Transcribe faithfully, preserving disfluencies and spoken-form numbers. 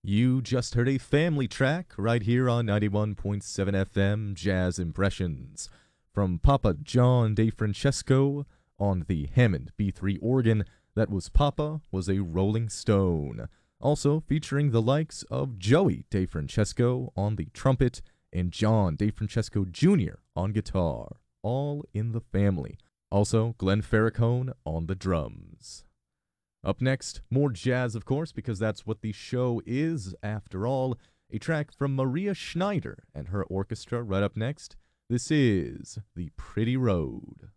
You just heard a family track right here on ninety-one point seven F M Jazz Impressions from Papa John DeFrancesco on the Hammond B three organ. That was Papa Was a Rolling Stone. Also featuring the likes of Joey DeFrancesco on the trumpet and John DeFrancesco Junior on guitar, all in the family. Also, Glenn Farrakhan on the drums. Up next, more jazz, of course, because that's what the show is, after all. A track from Maria Schneider and her orchestra right up next. This is The Pretty Road.